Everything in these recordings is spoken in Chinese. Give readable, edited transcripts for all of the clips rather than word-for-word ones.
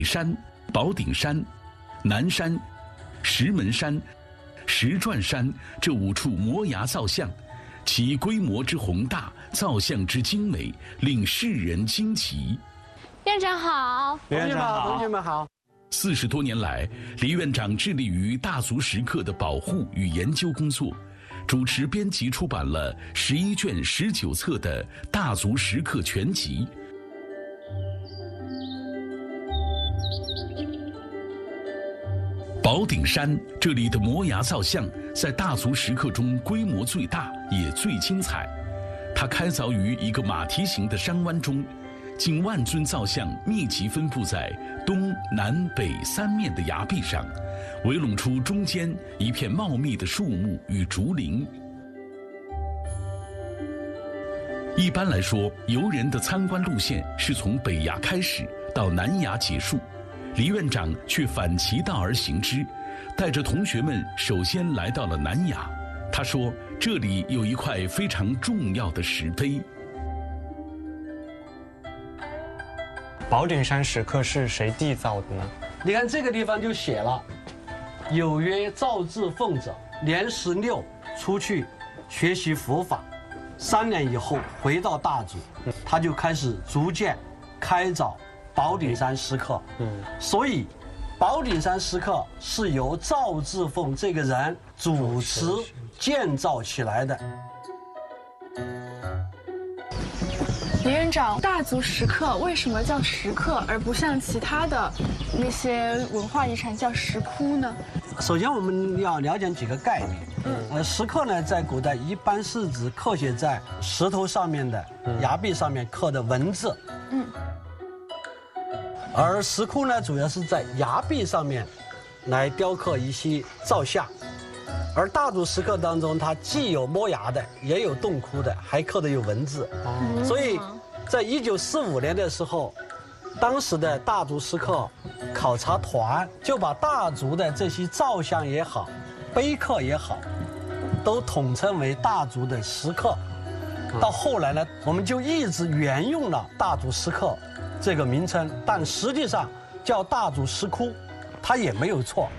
山、宝顶山、南山、石门山、石转山这5处摩崖造像，其规模之宏大，造像之精美，令世人惊奇。 院长好， 同学们好，同学们好。 40多年来，李院长致力于大足石刻的保护与研究工作，主持编辑出版了11卷19册的《大足石刻全集》。宝顶山这里的摩崖造像，在大足石刻中规模最大，也最精彩。它开凿于一个马蹄形的山湾中，近万尊造像密集分布在东南北3面的崖壁上，围拢出中间一片茂密的树木与竹林。一般来说，游人的参观路线是从北崖开始，到南崖结束。李院长却反其道而行之，带着同学们首先来到了南崖。他说，这里有一块非常重要的石碑。 宝顶山石刻是谁缔造的呢？ 你看这个地方就写了，有曰赵志凤者，年16出去学习佛法，3年以后回到大足，他就开始逐渐开凿宝顶山石刻。所以宝顶山石刻是由赵志凤这个人主持建造起来的。 李院长，大足石刻为什么叫石刻，而不像其他的那些文化遗产叫石窟呢？ 首先，我们要了解几个概念。石刻呢，在古代一般是指刻写在石头上面的崖壁上面刻的文字。而石窟呢，主要是在崖壁上面来雕刻一些造像。而大足石刻当中，它既有摸崖的，也有洞窟的，还刻的有文字。所以，在1945年的时候，当时的大足石刻考察团就把大足的这些造像也好，碑刻也好，都统称为大足的石刻。到后来呢，我们就一直沿用了大足石刻这个名称，但实际上叫大足石窟，它也没有错。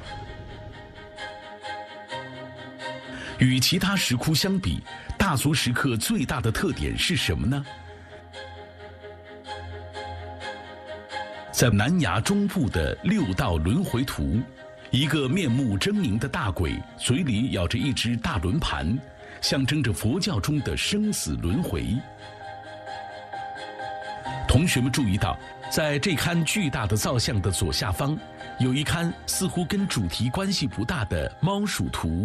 与其他石窟相比，大足石刻最大的特点是什么呢？在南崖中部的6道轮回图，一个面目狰狞的大鬼，嘴里咬着一只大轮盘，象征着佛教中的生死轮回。同学们注意到，在这龛巨大的造像的左下方，有一龛似乎跟主题关系不大的猫鼠图。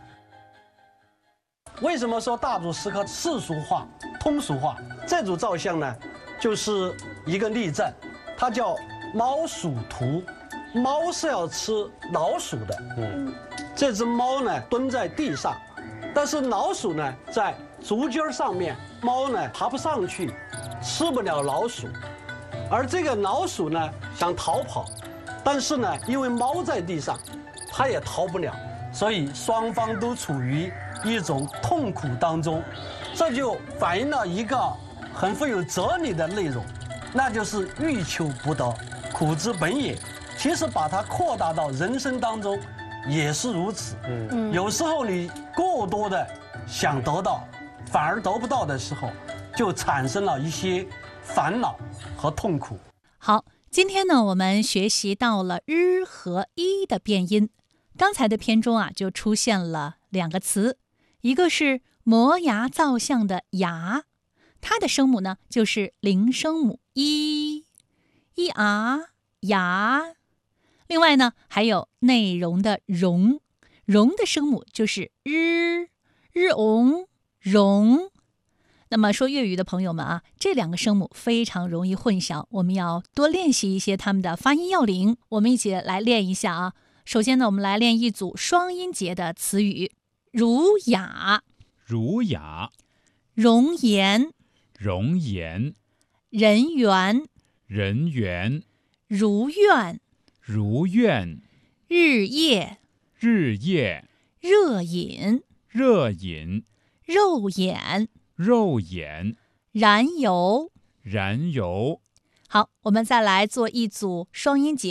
为什么说大足石刻世俗化、通俗化？这组造像呢，就是一个例证，它叫猫鼠图。猫是要吃老鼠的，这只猫呢蹲在地上，但是老鼠呢在竹尖上面，猫呢爬不上去，吃不了老鼠，而这个老鼠呢想逃跑，但是呢因为猫在地上，它也逃不了，所以双方都处于一种痛苦当中，这就反映了一个很富有哲理的内容，那就是欲求不得，苦之本也。其实把它扩大到人生当中也是如此。有时候你过多的想得到，反而得不到的时候，就产生了一些烦恼和痛苦。 好，今天呢，我们学习到了日和一的变音。刚才的篇中啊，就出现了2个词，一个是摩崖造像的崖，它的声母呢就是零声母一崖。另外呢，还有内容的容的声母就是日容。那么说粤语的朋友们啊，这2个声母非常容易混淆，我们要多练习一些它们的发音要领。我们一起来练一下啊。首先呢，我们来练一组双音节的词语：儒雅、 儒雅、 容颜、 容颜、 人缘、 人缘、 如愿、 如愿、 日夜、 日夜、 热饮、 热饮、 肉眼、 肉眼、 燃油。 燃油。 好，我们再来做一组双音节。